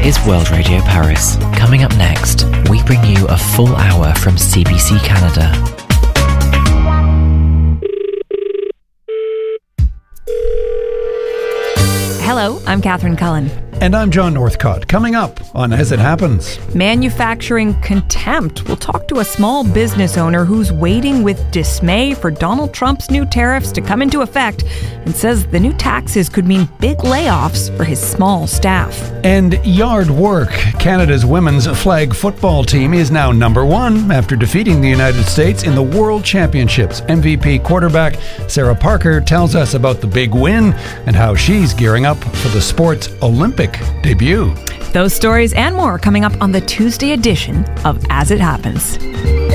is World Radio Paris. Coming up next, we bring you a full hour from CBC Canada. Hello, I'm Catherine Cullen. And I'm John Northcott. Coming up on As It Happens. Manufacturing contempt. We'll talk to a small business owner who's waiting with dismay for Donald Trump's new tariffs to come into effect and says the new taxes could mean big layoffs for his small staff. And yard work. Canada's women's flag football team is now number one after defeating the United States in the World Championships. MVP quarterback Sarah Parker tells us about the big win and how she's gearing up for the sport's Olympic debut. Those stories and more coming up on the Tuesday edition of As It Happens.